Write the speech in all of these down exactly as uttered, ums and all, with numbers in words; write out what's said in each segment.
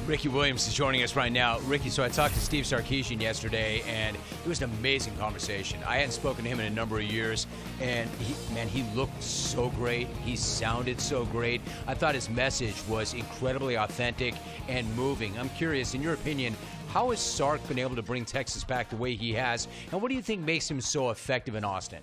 Ricky Williams is joining us right now. Ricky, so I talked to Steve Sarkisian yesterday, and it was an amazing conversation. I hadn't spoken to him in a number of years, and he, man, he looked so great. He sounded so great. I thought his message was incredibly authentic and moving. I'm curious, in your opinion, how has Sark been able to bring Texas back the way he has, and what do you think makes him so effective in Austin?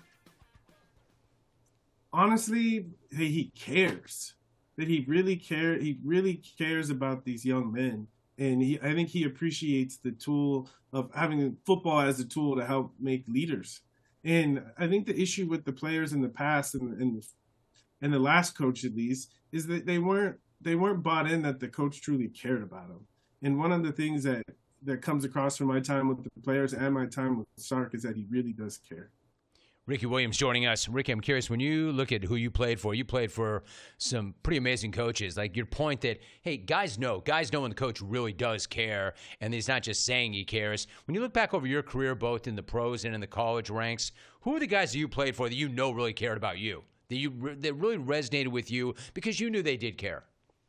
Honestly, he cares. That he really care. He really cares about these young men, and he, I think he appreciates the tool of having football as a tool to help make leaders. And I think the issue with the players in the past and and, and the last coach at least is that they weren't they weren't bought in that the coach truly cared about them. And one of the things that that comes across from my time with the players and my time with Sark is that he really does care. Ricky Williams joining us. Ricky, I'm curious, when you look at who you played for, you played for some pretty amazing coaches. Like your point that, hey, guys know. Guys know when the coach really does care, and he's not just saying he cares. When you look back over your career, both in the pros and in the college ranks, who are the guys that you played for that you know really cared about you, that, you, that really resonated with you because you knew they did care?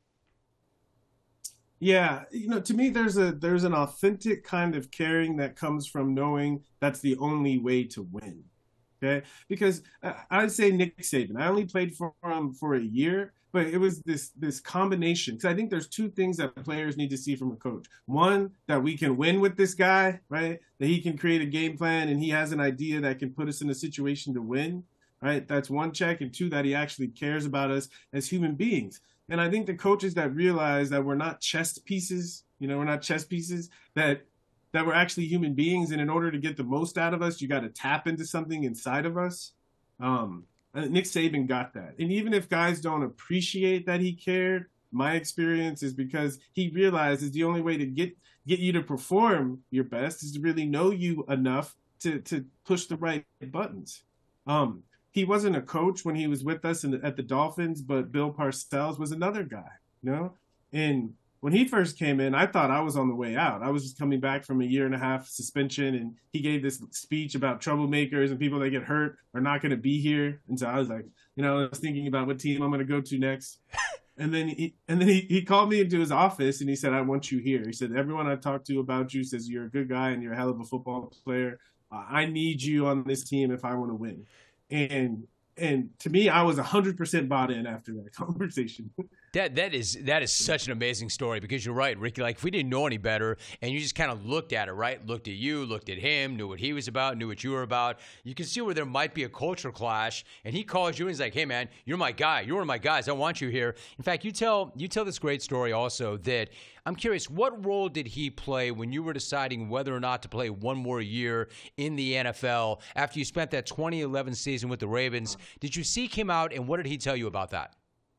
Yeah, you know, to me, there's a there's an authentic kind of caring that comes from knowing that's the only way to win. Okay, because uh, I'd say Nick Saban. I only played for him for a year, but it was this this combination. Because I think there's two things that players need to see from a coach. One, that we can win with this guy, right? That he can create a game plan and he has an idea that can put us in a situation to win, right? That's one check. And two, that he actually cares about us as human beings. And I think the coaches that realize that we're not chess pieces, you know, we're not chess pieces, that that we're actually human beings, and in order to get the most out of us, you got to tap into something inside of us. Um, Nick Saban got that. And even if guys don't appreciate that he cared, my experience is because he realizes the only way to get get you to perform your best is to really know you enough to to push the right buttons. Um, he wasn't a coach when he was with us in the, at the Dolphins, but Bill Parcells was another guy, you know? And when he first came in, I thought I was on the way out. I was just coming back from a year and a half suspension, and he gave this speech about troublemakers and people that get hurt are not going to be here. And so I was like, you know, I was thinking about what team I'm going to go to next. And then he and then he, he called me into his office and he said, I want you here. He said, everyone I've talked to about you says you're a good guy and you're a hell of a football player. Uh, I need you on this team if I want to win. And and to me, I was one hundred percent bought in after that conversation. That that is that is such an amazing story because you're right, Ricky. Like if we didn't know any better, and you just kind of looked at it, right? Looked at you, looked at him, knew what he was about, knew what you were about. You can see where there might be a culture clash. And he calls you and he's like, "Hey, man, you're my guy. You're one of my guys. I want you here." In fact, you tell you tell this great story also that I'm curious, what role did he play when you were deciding whether or not to play one more year in the N F L after you spent that twenty eleven season with the Ravens? Did you seek him out, and what did he tell you about that?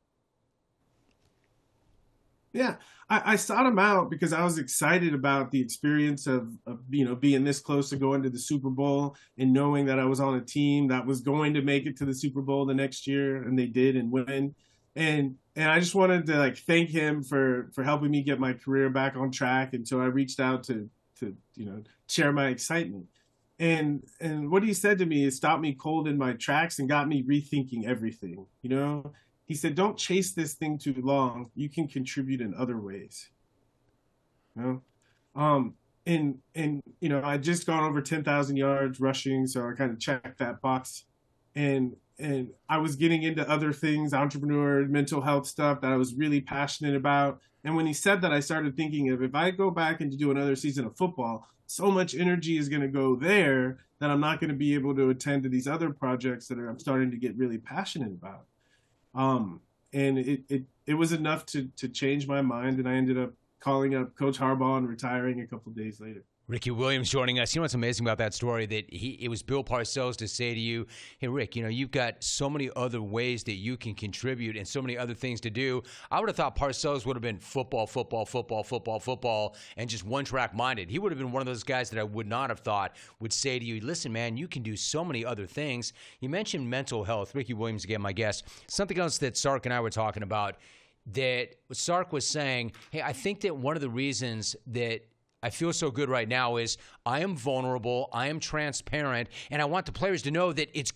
Yeah, I, I sought him out because I was excited about the experience of, of, you know, being this close to going to the Super Bowl and knowing that I was on a team that was going to make it to the Super Bowl the next year, and they did and win. And and I just wanted to like thank him for for helping me get my career back on track. And so I reached out to to you know share my excitement. And and what he said to me is stopped me cold in my tracks and got me rethinking everything. You know. He said, don't chase this thing too long. You can contribute in other ways. You know? Um, and, and, you know, I just gone over ten thousand yards rushing, so I kind of checked that box. And, and I was getting into other things, entrepreneur, mental health stuff that I was really passionate about. And when he said that, I started thinking of if I go back and to do another season of football, so much energy is going to go there that I'm not going to be able to attend to these other projects that are, I'm starting to get really passionate about. Um, and it, it, it was enough to, to change my mind. And I ended up calling up Coach Harbaugh and retiring a couple of days later. Ricky Williams joining us. You know what's amazing about that story? That he it was Bill Parcells to say to you, hey, Rick, you know, you've got so many other ways that you can contribute and so many other things to do. I would have thought Parcells would have been football, football, football, football, football, and just one-track minded. He would have been one of those guys that I would not have thought would say to you, listen, man, you can do so many other things. You mentioned mental health. Ricky Williams, again, my guest. Something else that Sark and I were talking about, that Sark was saying, hey, I think that one of the reasons that I feel so good right now is I am vulnerable, I am transparent, and I want the players to know that it's